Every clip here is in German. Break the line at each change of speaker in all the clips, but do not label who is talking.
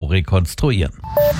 rekonstruieren.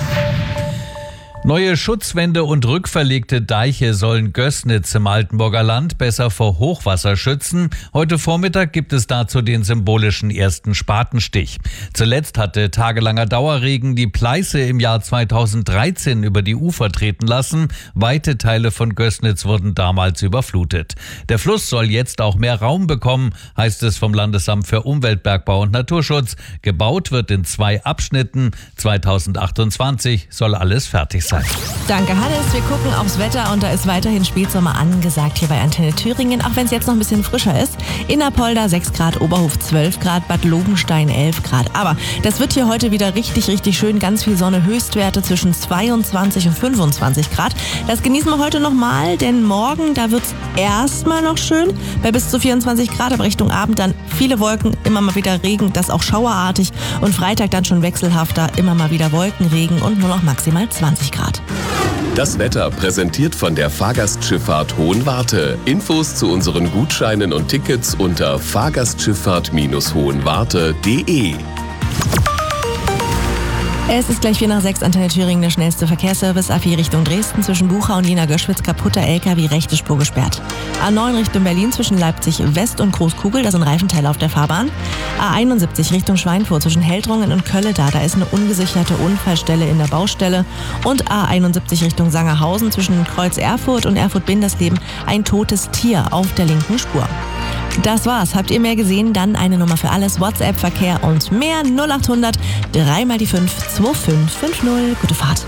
Neue Schutzwände und rückverlegte Deiche sollen Gößnitz im Altenburger Land besser vor Hochwasser schützen. Heute Vormittag gibt es dazu den symbolischen ersten Spatenstich. Zuletzt hatte tagelanger Dauerregen die Pleiße im Jahr 2013 über die Ufer treten lassen. Weite Teile von Gößnitz wurden damals überflutet. Der Fluss soll jetzt auch mehr Raum bekommen, heißt es vom Landesamt für Umwelt, Bergbau und Naturschutz. Gebaut wird in 2 Abschnitten. 2028 soll alles fertig sein.
Danke, Hannes. Wir gucken aufs Wetter und da ist weiterhin Spätsommer angesagt hier bei Antenne Thüringen, auch wenn es jetzt noch ein bisschen frischer ist. In Apolda 6 Grad, Oberhof 12 Grad, Bad Lobenstein 11 Grad. Aber das wird hier heute wieder richtig, richtig schön. Ganz viel Sonne, Höchstwerte zwischen 22 und 25 Grad. Das genießen wir heute nochmal, denn morgen, da wird es erstmal noch schön bei bis zu 24 Grad. Aber Richtung Abend dann viele Wolken, immer mal wieder Regen, das auch schauerartig. Und Freitag dann schon wechselhafter, immer mal wieder Wolkenregen und nur noch maximal 20 Grad.
Das Wetter präsentiert von der Fahrgastschifffahrt Hohenwarte. Infos zu unseren Gutscheinen und Tickets unter fahrgastschifffahrt-hohenwarte.de.
Es ist gleich 4:06, Antenne Thüringen, der schnellste Verkehrsservice. A4 Richtung Dresden zwischen Bucha und Jena-Göschwitz, kaputter LKW, rechte Spur gesperrt. A9 Richtung Berlin zwischen Leipzig West und Großkugel, da sind Reifenteile auf der Fahrbahn. A71 Richtung Schweinfurt zwischen Heldrungen und Kölle, da ist eine ungesicherte Unfallstelle in der Baustelle. Und A71 Richtung Sangerhausen zwischen Kreuz Erfurt und Erfurt-Bindersleben, ein totes Tier auf der linken Spur. Das war's. Habt ihr mehr gesehen? Dann eine Nummer für alles. WhatsApp, Verkehr und mehr. 0800 3 mal die 5 2550. Gute Fahrt.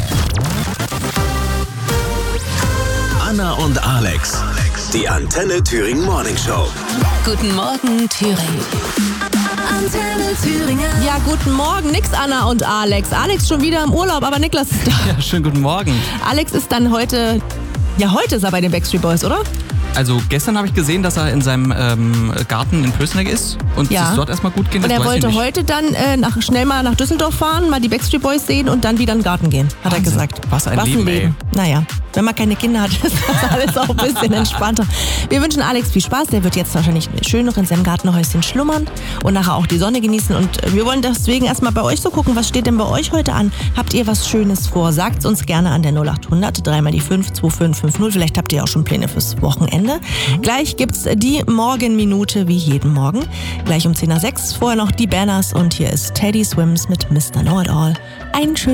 Anna und Alex. Die Antenne Thüringen Morning Show.
Guten Morgen, Thüringen. Antenne Thüringen.
Ja, guten Morgen. Nix Anna und Alex. Alex schon wieder im Urlaub, aber Niklas ist da.
Ja, schönen guten Morgen.
Alex ist dann heute... Ja, heute ist er bei den Backstreet Boys, oder?
Also gestern habe ich gesehen, dass er in seinem Garten in Pößneck ist und es dort erstmal gut geht.
Und er wollte heute dann schnell mal nach Düsseldorf fahren, mal die Backstreet Boys sehen und dann wieder in den Garten gehen, hat er gesagt.
Was ein Leben, ey.
Naja, wenn man keine Kinder hat, ist das alles auch ein bisschen entspannter. Wir wünschen Alex viel Spaß. Der wird jetzt wahrscheinlich schön noch in seinem Gartenhäuschen schlummern und nachher auch die Sonne genießen. Und wir wollen deswegen erstmal bei euch so gucken, was steht denn bei euch heute an? Habt ihr was Schönes vor? Sagt's uns gerne an der 0800 3 mal die 5 2550. Vielleicht habt ihr auch schon Pläne fürs Wochenende. Gleich gibt's die Morgenminute wie jeden Morgen. Gleich um 10:06. Vorher noch die Banners und hier ist Teddy Swims mit Mr. Know It All. Einen schönen